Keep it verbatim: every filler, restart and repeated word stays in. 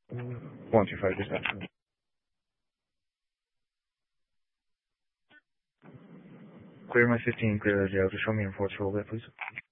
one two five reception. Clear my fifteen, clear the jail. Just show me in four twelve, please.